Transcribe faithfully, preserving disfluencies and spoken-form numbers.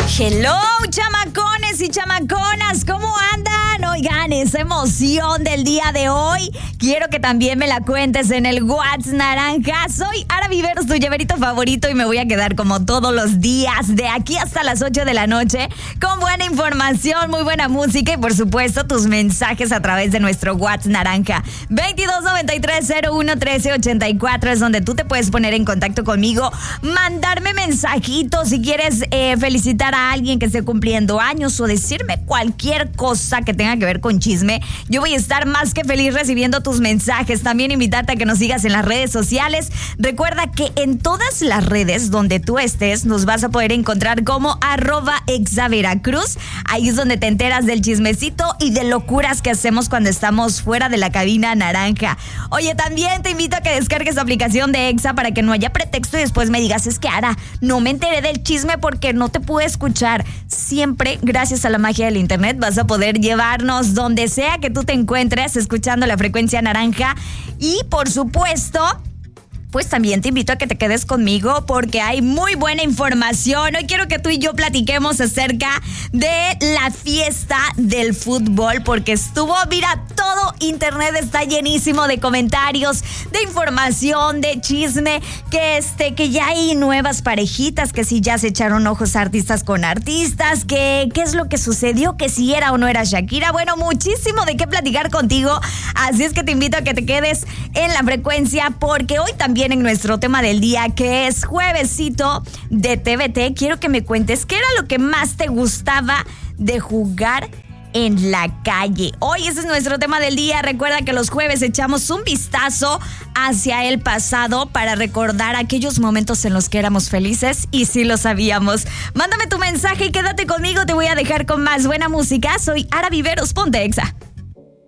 Hello, chamacones y chamaconas, ¿cómo andan? Oigan, esa emoción del día de hoy, quiero que también me la cuentes en el WhatsApp Naranja. Soy Ara Viveros, tu llaverito favorito, y me voy a quedar como todos los días, de aquí hasta las ocho de la noche, con buena información, muy buena música y por supuesto tus mensajes a través de nuestro WhatsApp Naranja. veintidós noventa y tres cero uno trece ochenta y cuatro es donde tú te puedes poner en contacto conmigo, mandarme mensajitos si quieres eh, felicitar a alguien que esté cumpliendo años o decirme cualquier cosa que tenga que ver con chisme. Yo voy a estar más que feliz recibiendo tus mensajes. También invitarte a que nos sigas en las redes sociales. Recuerda que en todas las redes donde tú estés nos vas a poder encontrar como arroba exaveracruz. Ahí es donde te enteras del chismecito y de locuras que hacemos cuando estamos fuera de la cabina naranja. Oye, también te invito a que descargues la aplicación de Exa para que no haya pretexto y después me digas, es que Ara, no me enteré del chisme porque no te pude escuchar. Siempre, gracias a la magia del internet, vas a poder llevarnos donde sea que tú te encuentres escuchando la frecuencia naranja. Y por supuesto, pues también te invito a que te quedes conmigo porque hay muy buena información. Hoy quiero que tú y yo platiquemos acerca de la fiesta del fútbol, porque estuvo, mira, todo internet está llenísimo de comentarios, de información, de chisme, que este, que ya hay nuevas parejitas, que si ya se echaron ojos artistas con artistas, que qué es lo que sucedió, que si era o no era Shakira. Bueno, muchísimo de qué platicar contigo, así es que te invito a que te quedes en la frecuencia, porque hoy también en nuestro tema del día, que es juevesito de T V T, quiero que me cuentes qué era lo que más te gustaba de jugar en la calle. Hoy ese es nuestro tema del día. Recuerda que los jueves echamos un vistazo hacia el pasado para recordar aquellos momentos en los que éramos felices y sí lo sabíamos. Mándame tu mensaje y quédate conmigo, te voy a dejar con más buena música. Soy Ara Viveros, ponte Exa.